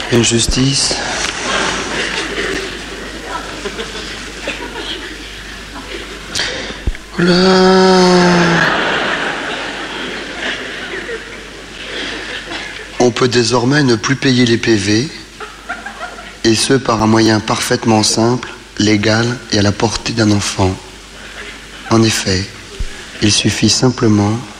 Une justice. On peut désormais ne plus payer les PV, et ce par un moyen parfaitement simple, légal et à la portée d'un enfant. En effet, il suffit simplement